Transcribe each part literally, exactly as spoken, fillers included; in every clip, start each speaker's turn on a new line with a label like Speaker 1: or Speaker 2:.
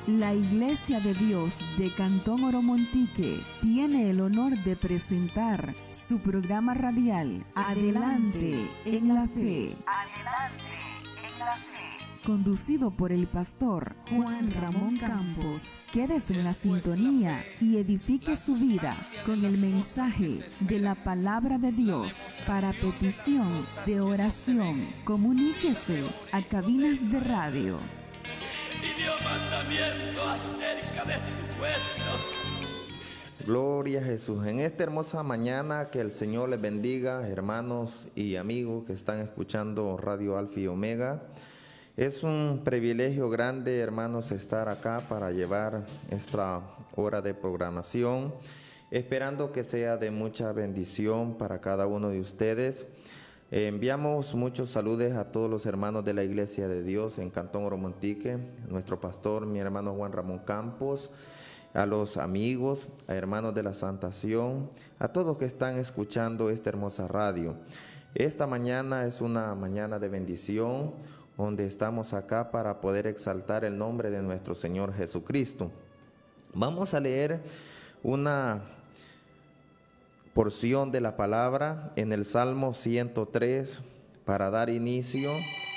Speaker 1: La Iglesia de Dios de Cantón Oromontique tiene el honor de presentar su programa radial Adelante en la Fe. Adelante en la Fe. Conducido por el pastor Juan Ramón Campos. Quédese en la sintonía y edifique su vida con el mensaje de la palabra de Dios. Para petición de oración, comuníquese a cabinas de radio.
Speaker 2: Y dio mandamiento acerca de sus huesos.
Speaker 3: Gloria a Jesús. En esta hermosa mañana, que el Señor les bendiga, hermanos y amigos que están escuchando Radio Alfa y Omega. Es un privilegio grande, hermanos, estar acá para llevar esta hora de programación, esperando que sea de mucha bendición para cada uno de ustedes. Eh, enviamos muchos saludos a todos los hermanos de la Iglesia de Dios en Cantón Oromontique, nuestro pastor, mi hermano Juan Ramón Campos, a los amigos, a hermanos de la Santa Sion, a todos que están escuchando esta hermosa radio. Esta mañana es una mañana de bendición, donde estamos acá para poder exaltar el nombre de nuestro Señor Jesucristo. Vamos a leer una porción de la palabra en el Salmo ciento tres para dar inicio,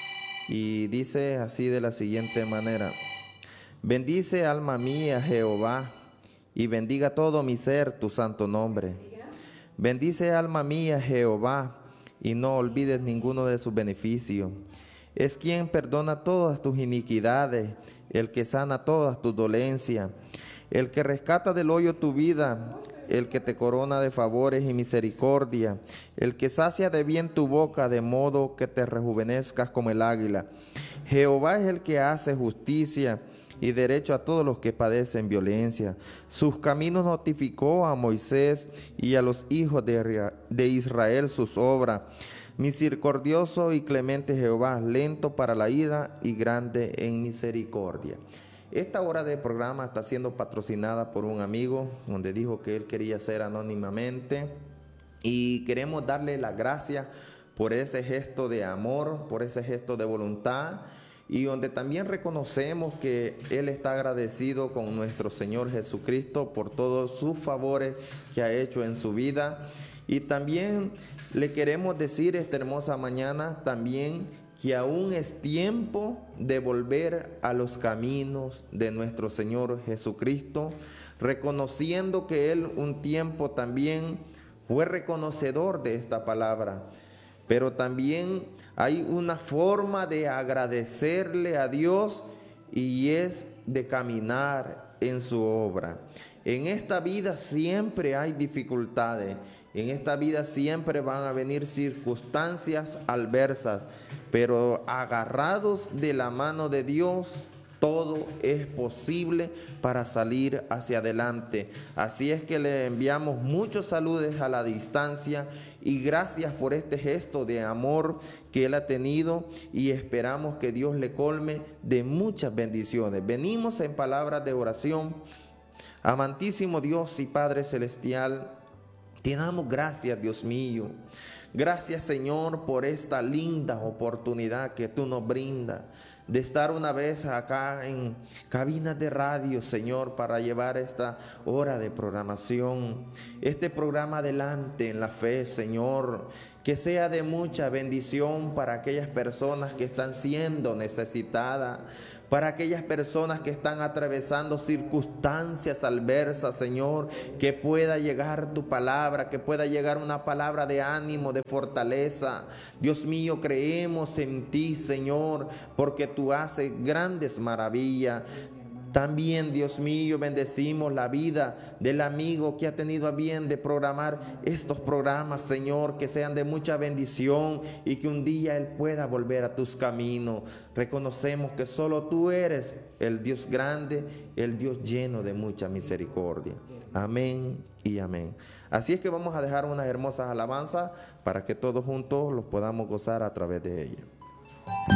Speaker 3: y dice así de la siguiente manera: bendice alma mía Jehová, y bendiga todo mi ser tu santo nombre. Bendice alma mía Jehová, y no olvides ninguno de sus beneficios. Es quien perdona todas tus iniquidades, el que sana todas tus dolencias, el que rescata del hoyo tu vida, el que te corona de favores y misericordia, el que sacia de bien tu boca, de modo que te rejuvenezcas como el águila. Jehová es el que hace justicia y derecho a todos los que padecen violencia. Sus caminos notificó a Moisés y a los hijos de Israel sus obras. Misericordioso y clemente Jehová, lento para la ira y grande en misericordia. Esta hora de programa está siendo patrocinada por un amigo, donde dijo que él quería ser anónimamente, y queremos darle las gracias por ese gesto de amor, por ese gesto de voluntad, y donde también reconocemos que él está agradecido con nuestro Señor Jesucristo por todos sus favores que ha hecho en su vida. Y también le queremos decir esta hermosa mañana también que aún es tiempo de volver a los caminos de nuestro Señor Jesucristo, reconociendo que Él un tiempo también fue reconocedor de esta palabra. Pero también hay una forma de agradecerle a Dios, y es de caminar en su obra. En esta vida siempre hay dificultades. En esta vida siempre van a venir circunstancias adversas, pero agarrados de la mano de Dios, todo es posible para salir hacia adelante. Así es que le enviamos muchos saludos a la distancia y gracias por este gesto de amor que él ha tenido, y esperamos que Dios le colme de muchas bendiciones. Venimos en palabras de oración. Amantísimo Dios y Padre Celestial, te damos gracias, Dios mío. Gracias, Señor, por esta linda oportunidad que tú nos brindas de estar una vez acá en cabinas de radio, Señor, para llevar esta hora de programación, este programa adelante en la fe, Señor, que sea de mucha bendición para aquellas personas que están siendo necesitadas, para aquellas personas que están atravesando circunstancias adversas, Señor, que pueda llegar tu palabra, que pueda llegar una palabra de ánimo, de fortaleza. Dios mío, creemos en ti, Señor, porque tú haces grandes maravillas. También, Dios mío, bendecimos la vida del amigo que ha tenido a bien de programar estos programas, Señor, que sean de mucha bendición y que un día él pueda volver a tus caminos. Reconocemos que solo tú eres el Dios grande, el Dios lleno de mucha misericordia. Amén y amén. Así es que vamos a dejar unas hermosas alabanzas para que todos juntos los podamos gozar a través de ellas.